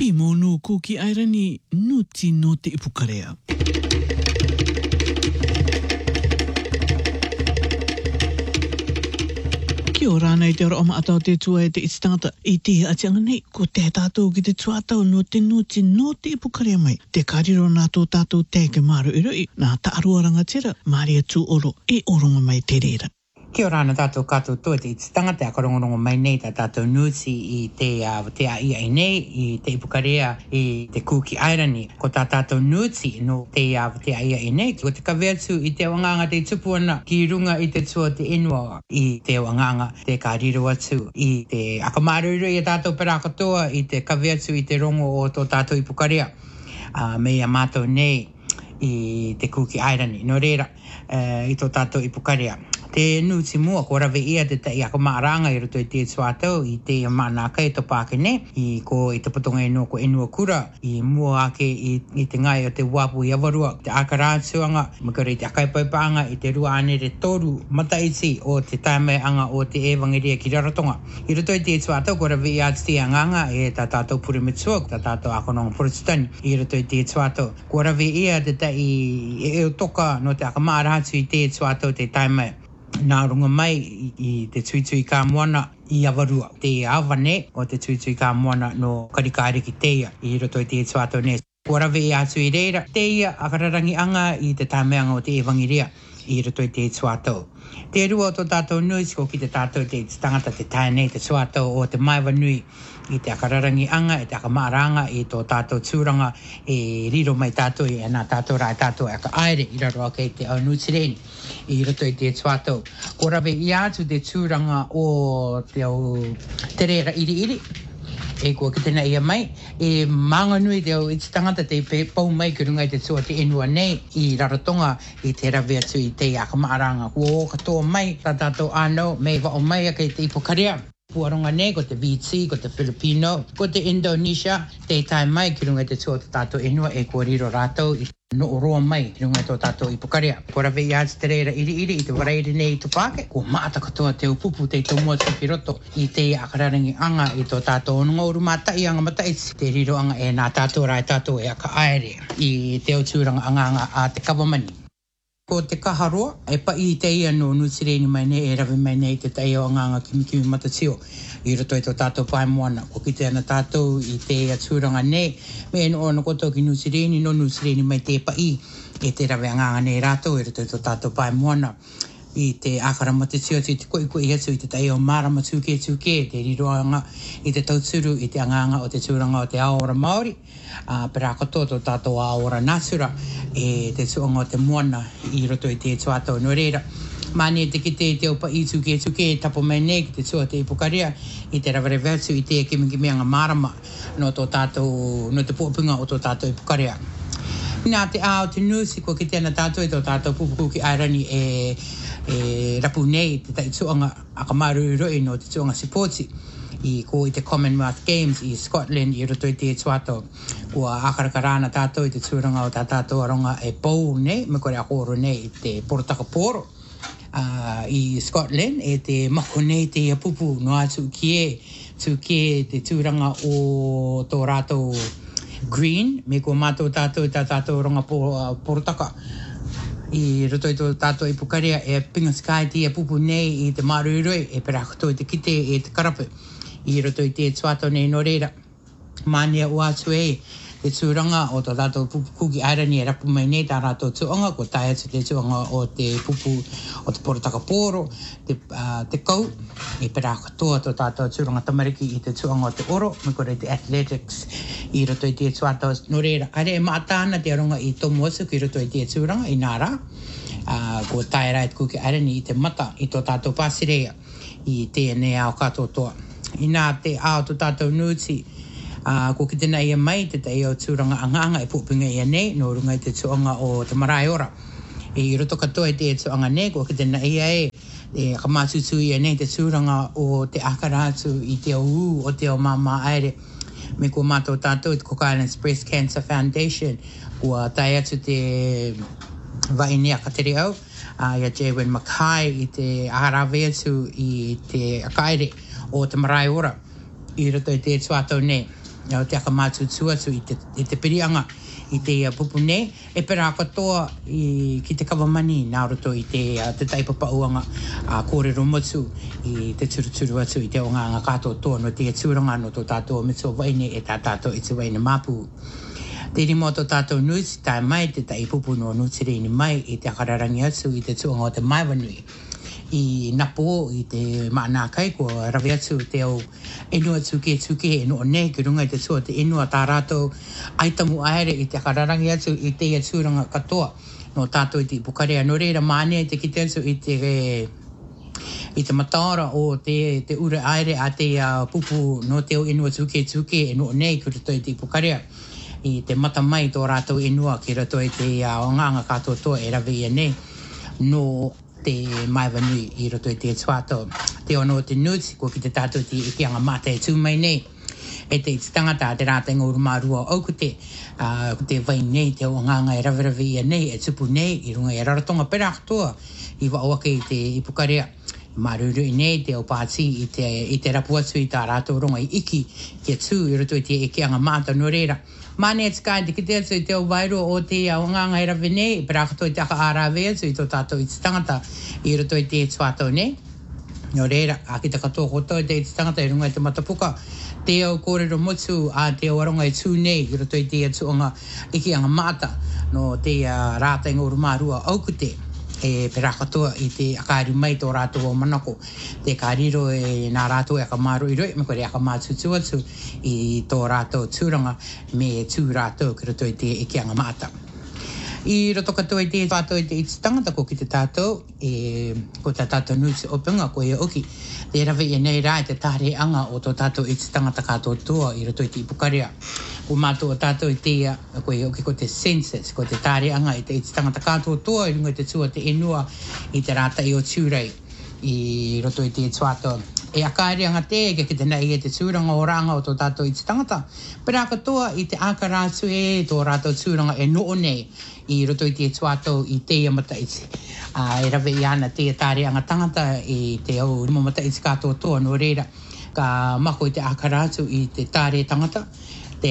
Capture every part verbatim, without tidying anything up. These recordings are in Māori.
Pimonu kuki airani nuti no te ipukarea. Kia ora nei te ora o maatau te tua e te itstangata i te atianga nei ko te tātou ki te tuatau no te nuti no te ipukarea mai. Te kariro nā tō tātou te ke maru i rui nā taarua rangatira Maria tū oro e oronga mai te reira. Kia ora ana tātou kātou toa te itstanga te akarongorongo mai nei tā tātou nuti i te, uh, te a ia i nei i te ipukarea i te kuki airani. Ko tā tātou nuti no te, uh, te a ia i nei. Ko te kaweatu i te wanganga te tupu ana ki runga i te tua te inua i te wanganga te kāriro atu i te akamaruru i tātou pera katoa i te kaweatu i te rongo o tō tātou ipukarea. Uh, me a mātou nei i te kuki airani. No reira uh, i tō tātou ipukarea. Te nuti mua ko rawe ia te tai ako maaranga i roto i te tuatau i te manaka e to Pākene i ko i te patonga e no ko enua kura i mua ake i, i te ngai o te wapu i awarua te akarātuanga makara i te akaipaipanga i te rua ane re toru mataiti o te taimai anga o te evangeria ki Rarotonga. I roto i te tuatau ko rawe ia te anganga e tā tātou purimetua tā tātou akononga protestani i roto i te tuatau. Ko rawe ia te tai e o toka no te akamaaratu i te tuatau te taimai. Nā runga mai i, i te tuitui ka moana i awarua. Te awane o te tuitui ka moana no karikare ki teia i roto i te tuatau ne. Ko rawe i atu i reira. Teia akararangi anga i te tameanga o te evangeria i roto i te tuatau. Te rua o tō tātou nui ko ki te tātou te tangata te tae nei te tuatau o te maiwa nui i te akararangi anga, i te akamaaranga, i tō tātou tūranga e riro mai tātou i ana tātou rai tātou aka aere i raro ake te au nutireni i roto i te tuatau. Ko rawe i atu te tūranga o te au te reira iri iri. E kua ki tēnā ia mai, e maanga nui te au i te tangata te pau mai ki runga i te tua te enua nei i Rarotonga i te rawe atu i te akamaaranga. Kua o katoa mai, tā tātou anau, mei wa o mai ake te ipokarea. Puaronga nei, ko te V T, ko te Filipino, ko te Indonesia, te tai mai ki runga i te tua te tātou enua e kua riro rātou i no roa mai ki runga i tō tātou ipokarea. Ko rawe i atu te reira iri iri i te warairi nei i tupake, ko maata katoa te upupu te tomua tupi roto i te akararangi anga i tō tātou onunga uru matai anga mataiti. Te riro anga e nā tātou rai tātou e aka aere i te autūranga anga anga a te kawamani. Ko te kaharoa, e pa i te ia no nutireni mai nei, e rawe mai nei te tai o nganga kimi kimi matatio. I roto i tō tātou pai moana, ko ki te ana tātou i te atūranga nei, me eno ono koto ki nutireni, no nutireni mai te pa i, e te rawe nganga nei rātou, i roto i tō tātou pai moana. I te akara matatio, i te koi koi atu, i te tai o marama tūke tūke, te riroanga, i te tauturu, i te anganga o te tūranga o te aora Māori. Uh, pera katoa tō tātou aora Natura e te tuanga o te moana i roto i te tuatau no reira. Mani e te ki te te opa i tuke tuke e tapo mai nei ki te tua te ipokarea i te rawere vatu i te kimi kimi anga marama no tō tātou, no te pōpunga o tō tātou ipokarea. Nā te ao te nusi ko ki tēnā tātou i tō tātou pupuku ki airani e, e rapu nei te tai tuanga akamaru roi no te tuanga sipoti. I ko i te Commonwealth Games i Scotland i roto i te tuatau. Kua akarakarana tātou i te tūranga o tā tātou aronga e pou nei, me kore a koro nei i te porotaka poro uh, i Scotland e te mako nei te apupu no atu ki e tu ki te tūranga o tō rātou green, me ko mātou tātou i tā tātou aronga porotaka. I roto i tō tātou ipukarea e pinga skai te apupu nei i te maruroi e perakuto i te kite e te karapu. I roto i te tuatau nei no reira. Mania o atu e te tūranga o tō tātou kuki airani e rapu mai nei tā rātou tuanga, ko tai atu te tuanga o te pupu o te porotaka poro, te, uh, te kau, e pera katoa tō tātou tūranga tamariki i te tuanga o te oro, me kore te athletics i roto i te tuatau no reira. Kare e maatāna te aronga i tomu asu ki roto i te tūranga i nā rā, uh, ko tai rai te kuki airani i te mata i tō tātou pāsirea i tēnei ao katoa toa. I nā te ao tō tātou nuti, uh, ko ki tēnā ia mai, te tai au tūranga anganga e pūpinga ia nei, no runga i te tuanga o te marae ora. I roto katoa i te tuanga nei, ko ki tēnā ia e, e kamatutu ia nei te tūranga o te akaratu i te au o te o mama aere. Me ko mātou tātou i te Cook Islands Breast Cancer Foundation, kua tai atu te vainea kateri au, uh, ia Jaywen Mackay i te aharawe atu i te akaere o te marae ora i roto i te tuatau nei. o te aka mātutua su i te, i te pirianga i te uh, pupu nei, e pera katoa i ki te kawamani nā roto i te, uh, te taipapauanga a uh, kōrero motu i te turuturu atu i te o ngā ngā kātou toa no te tūranga no tō tātou mito waine e tā tātou i te waine māpū. Te rimo tō tātou nusi tai mai te tai pupu no nutire ni mai i te akararangi atu i te tuanga o te maiwanui. I napo i te maana kai ko rawe atu te au enua tuke tuke e no nei ki runga i te tua te enua tā rātou aitamu aere i te kararangi atu i te tūranga katoa no tātou i te ipukarea no reira maane te ki te atu i te i te mataora o te te ure aere a te uh, pupu no te au enua tuke tuke e no nei ki rato i te ipukarea i te mata mai tō rātou enua ki rato i te uh, o nganga katoa toa e rawe ia nei no te maiwanui i roto i te tuato. Te ono te nuti, ko ki te tātou te ikianga mata e tūmai nei. E te iti tangata te rātenga urumarua au ko te, uh, ko te vai nei, te o nganga e rawirawi ia nei, e tupu nei, i runga e raratonga pera katoa, i wa oake i te ipukarea. Maruru i nei, te o pāti i te, i te rapu atu i tā rātou ronga i iki, ki tū i roto i te ikianga mata no reira. Mane e tika te ki te atu i te o wairo o te o nganga e rawe nei, pera katoa i te aka ārawe atu i tō tātou i te tangata i roto i te tuatau nei. No reira, a ki te katoa koto i te i te tangata i runga i te matapuka, te o kōrero motu a te o aronga i tū nei i roto i te atu o ngā ikianga mata no te uh, rātenga urumarua au kute. E pera katoa i te akaari mai tō rātou o manako. Te kāriro e nā rātou e aka māro i roi, me kore aka mātutu atu i tō rātou tūranga me tū rātou ki roto i te ikianga mata. I roto katoa i te tātou i te iti tangata ko ki te tātou, e, ko tā tātou nuti o pinga ko e oki. Te rawe e nei rā i te tāre anga o tō tātou iti tangata kātou toa i roto i te ipukarea. Ko mātou o tātou i te ia, ko e oki ko te census, ko te tāre anga i te iti tangata kātou toa, i runga i te tua te enua i te rāta i o tūrei i roto i te tuato. E akaari anga te, ke ki te nei e te tūranga o ranga o tō tātou i te tangata. Pera katoa i te aka rātu e tō rātou tūranga e noo nei i roto i te tuato i te amata iti. Uh, e rawe i ana te tāre anga tangata i te au rimo mata iti kātou toa no reira. Ka mako i te aka rātu i te tāre tangata. Te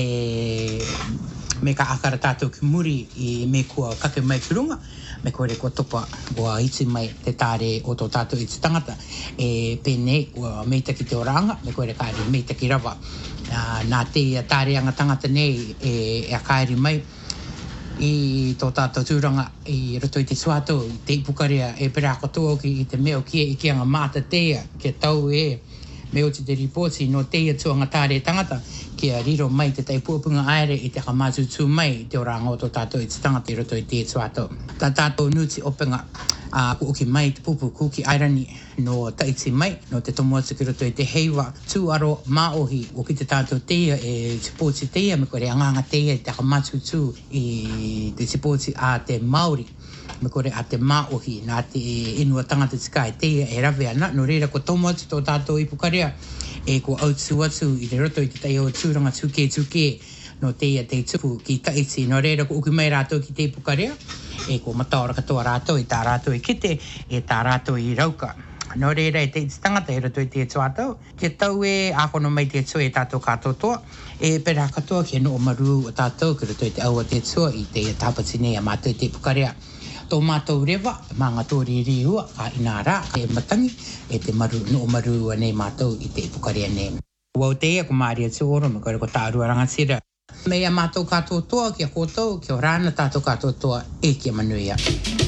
me ka akara tātou ki muri i me kua kake mai ki runga. Me kore kua topa ua iti mai te tāre o tō tātou iti tangata. E pēnei ua meita ki te oranga, me kore kāri meita ki rawa. Uh, nā te tāre anga tangata nei e, e a kāri mai i tō tātou tūranga i roto i te suato, i te ipukarea e pera katoa ki i te meo kia i kia ngā māta teia, kia tau e meo te te ripoti no teia tuanga tāre tangata, kia riro mai te tai puapunga aere i te kamātutu mai te oranga o tō tātou i te tangata i roto i te suato. Tā tātou nuti openga a uh, kuki mai te pupu kuki airani no taiti mai, no te tomo atu ki roto i te heiwa tūaro maohi o ki te tātou teia e te pōti teia, me kore anganga teia i te kamātutu i te te pōti a te Māori. Me kore a te maohi nā te inua tangata tika e teia e rawe ana, no reira ko tomo atu tō tātou i pukarea e ko autu atu i te roto i te tai o tūranga tuke tuke no teia te tupu ki taiti, no reira ko uki mai rātou ki te pukarea e ko mataora katoa rātou i tā rātou i kite e tā rātou i rauka. No reira e te iti tangata e roto i te tuatau, ke tau e akono mai te tua e tātou kātou toa, e pera katoa ke no o maru o tātou ki roto i te aua te tua i te tāpatine a mātou i te pukarea. Tō mātou rewa, mā ngā tōri rihua, ka ina rā, ka e matangi, e te maru, no o maru nei mātou i te pukarea nei. Wau teia, ko Māria Tūoro, me kore ko Tārua Rangatira. Mea mātou kātou toa, kia kōtou, kia o rāna tātou kātou toa, e kia manuia.